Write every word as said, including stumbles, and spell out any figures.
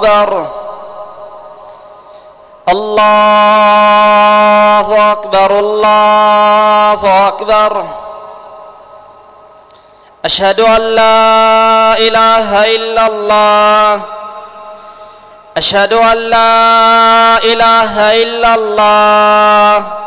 أكبر الله أكبر الله أكبر. أشهد أن لا إله إلا الله أشهد أن لا إله إلا الله